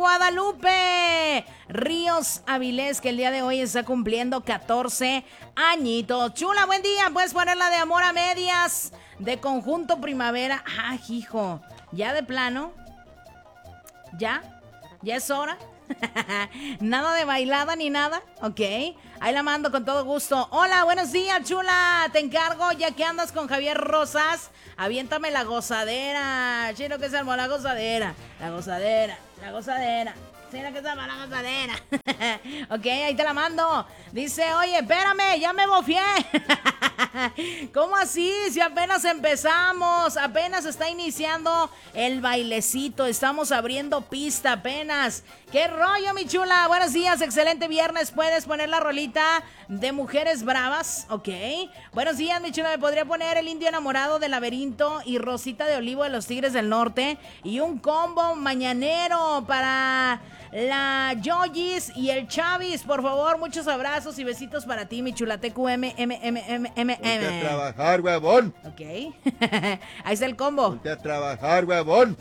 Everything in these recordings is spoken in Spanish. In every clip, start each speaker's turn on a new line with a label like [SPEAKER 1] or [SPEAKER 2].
[SPEAKER 1] Guadalupe Ríos Avilés, que el día de hoy está cumpliendo 14 añitos. Chula, buen día. Puedes ponerla de Amor a Medias, de Conjunto Primavera. Ah, hijo, ya de plano. ¿Ya es hora? Nada de bailada ni nada, ok. Ahí la mando con todo gusto. Hola, buenos días, chula. Te encargo, ya que andas con Javier Rosas, aviéntame la gozadera. Chino, que se armó la gozadera. La gozadera. Chino, que se armó la gozadera. Ok, ahí te la mando. Dice, oye, espérame, ya me bofié. ¿Cómo así? Si apenas empezamos, apenas está iniciando el bailecito, estamos abriendo pista apenas. ¿Qué rollo, mi chula? Buenos días, excelente viernes. ¿Puedes poner la rolita de Mujeres Bravas? Ok. Buenos días, mi chula. ¿Me podría poner El Indio Enamorado de Laberinto y Rosita de Olivo de los Tigres del Norte? Y un combo mañanero para la Yoyis y el Chavis, por favor. Muchos abrazos y besitos para ti, mi chula. TQM.
[SPEAKER 2] Ponte a trabajar, huevón.
[SPEAKER 1] Ok. Ahí está el combo.
[SPEAKER 2] Ponte a trabajar, huevón.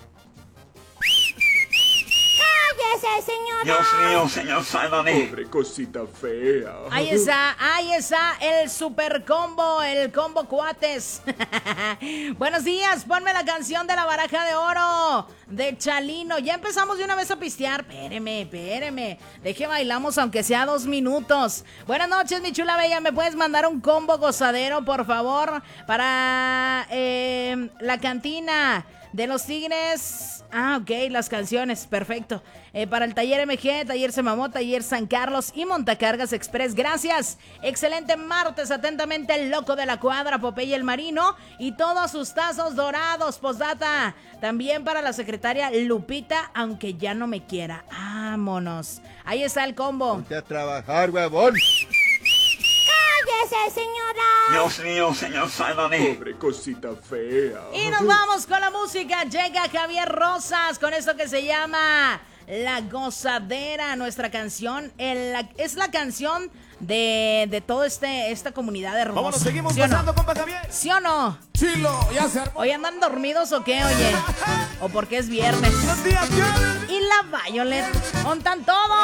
[SPEAKER 3] ¡Cállese, señora!
[SPEAKER 4] Dios mío, señor, sálvame.
[SPEAKER 2] Pobre cosita fea.
[SPEAKER 1] Ahí está el super combo, el combo cuates. Buenos días, ponme la canción de La Baraja de Oro, de Chalino. Ya empezamos de una vez a pistear. Espéreme. Deje bailamos aunque sea 2 minutos. Buenas noches, mi chula bella. ¿Me puedes mandar un combo gozadero, por favor? Para la cantina de los Tigres. Ah, ok, las canciones, perfecto. Para el Taller MG, Taller Semamó, Taller San Carlos y Montacargas Express. Gracias. Excelente martes. Atentamente, el loco de la cuadra, Popeye el Marino y todos sus tazos dorados. Postdata. También para la secretaria Lupita, aunque ya no me quiera. Vámonos. Ahí está el combo.
[SPEAKER 2] Ponte a trabajar, huevón.
[SPEAKER 3] ¡Cállese, señora!
[SPEAKER 4] Dios mío, señor, sálvame.
[SPEAKER 2] Pobre cosita fea.
[SPEAKER 1] Y nos vamos con la música. Llega Javier Rosas con esto que se llama La Gozadera. Nuestra canción es la canción de toda esta comunidad hermosa.
[SPEAKER 5] Vámonos, seguimos
[SPEAKER 1] ¿Sí o no?
[SPEAKER 5] pasando, compa Javier.
[SPEAKER 1] ¿Sí o no?
[SPEAKER 5] Chilo, ya se armó.
[SPEAKER 1] ¿Hoy andan dormidos o qué, oye? ¿O porque es viernes?
[SPEAKER 5] Buenos días, Javier.
[SPEAKER 1] Y la Violet. ¿Montan todo?